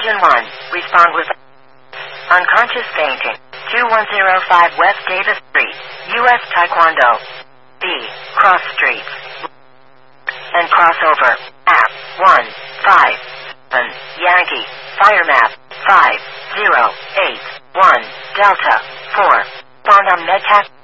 Engine 1, respond with unconscious fainting. 2105 West Davis Street, U.S. Taekwondo. B. Cross streets. And crossover. App 157 Yankee. Fire map 5081 Delta 4. Bond on Medtac.